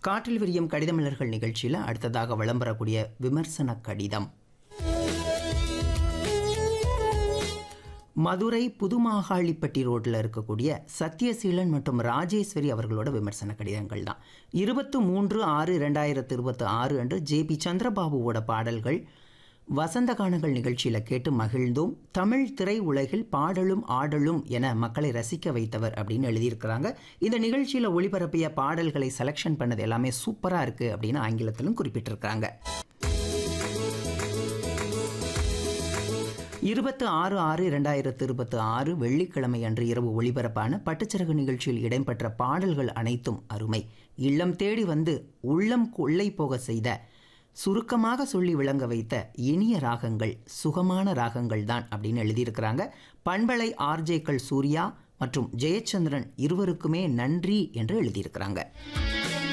காற்றில் விரியும் கடிதமலர்கள் நிகழ்ச்சியில் அடுத்ததாக வலம் வரக்கூடிய விமர்சன கடிதம். மதுரை புதுமாகாளிப்பட்டி ரோட்டில் இருக்கக்கூடிய சத்யசீலன் மற்றும் ராஜேஸ்வரி அவர்களோட விமர்சன கடிதங்கள் தான். 23/6/2026 அன்று ஜே.பி. சந்திரபாபுவோட பாடல்கள் வசந்த கானங்கள் நிகழ்ச்சியில் கேட்டு மகிழ்ந்தோம். தமிழ் திரை உலகில் பாடலும் ஆடலும் என மக்களை ரசிக்க வைத்தவர் அப்படின்னு எழுதியிருக்கிறாங்க. இந்த நிகழ்ச்சியில் ஒளிபரப்பிய பாடல்களை செலெக்ஷன் பண்ணது எல்லாமே சூப்பராக இருக்குது அப்படின்னு ஆங்கிலத்திலும் குறிப்பிட்டிருக்காங்க. 26/6/2026 வெள்ளிக்கிழமை அன்று இரவு ஒளிபரப்பான பட்டுச்சிறகு நிகழ்ச்சியில் இடம்பெற்ற பாடல்கள் அனைத்தும் அருமை. இல்லம் தேடி வந்து உள்ளம் கொள்ளை போக செய்த, சுருக்கமாக சொல்லி விளங்க வைத்த இனிய ராகங்கள், சுகமான ராகங்கள் தான் அப்படின்னு எழுதியிருக்கிறாங்க. பண்பலை ஆர்ஜேக்கள் சூர்யா மற்றும் ஜெயச்சந்திரன் இருவருக்குமே நன்றி என்று எழுதியிருக்கிறாங்க.